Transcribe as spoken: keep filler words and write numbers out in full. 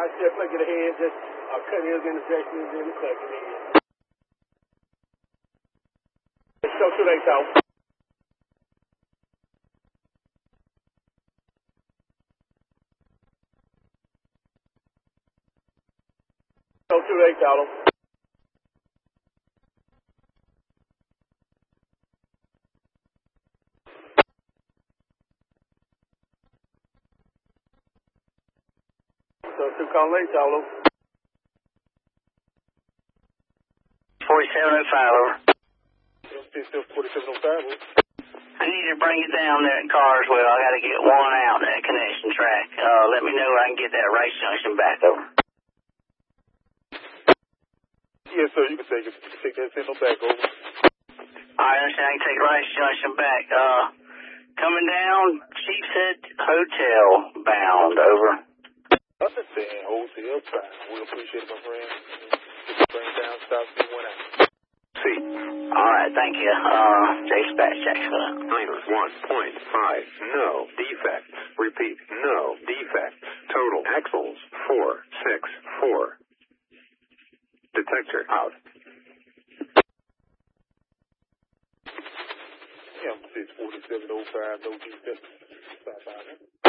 I said plug it ahead, just uh, cutting his intersection and then plug it in. So too late, out. So too late, out. So two call late, out. forty-seven oh five, over. Still forty-seven oh five, over. I need to bring it down there at Carswell. I got to get one out that connection track. Uh, let me know where I can get that race junction back, over. Yes, sir, you can take it. You can take that signal back, over. I understand. I can take race junction back. Uh, coming down, Sheepshead Hotel bound, over. Understand, hotel bound. We appreciate it, my friend. Just bring down, stop, see one out. Sweet. All right, thank you. Uh, J-Spatch, Jacksonville. Minus one point five. No defects. Repeat. No defects. Total axles four six four. Detector out. Yeah, I'm six forty-seven oh five. No defects. Stop by.